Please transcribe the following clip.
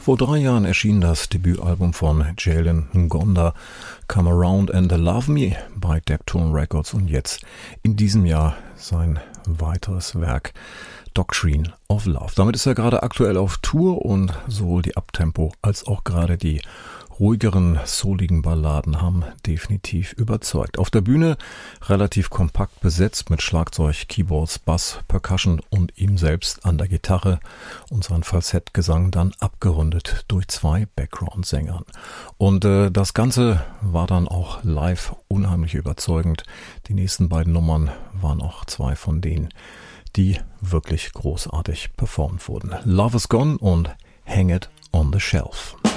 Vor 3 Jahren erschien das Debütalbum von Jalen Ngonda, Come Around and Love Me, bei Deptone Records, und jetzt in diesem Jahr sein weiteres Werk Doctrine of Love. Damit ist er gerade aktuell auf Tour und sowohl die Uptempo als auch gerade die ruhigeren, souligen Balladen haben definitiv überzeugt. Auf der Bühne relativ kompakt besetzt mit Schlagzeug, Keyboards, Bass, Percussion und ihm selbst an der Gitarre und sein Falsettgesang dann abgerundet durch 2 Background-Sängern. Und das Ganze war dann auch live unheimlich überzeugend. Die nächsten beiden Nummern waren auch 2 von denen, die wirklich großartig performt wurden. Love is Gone und Hang It on the Shelf.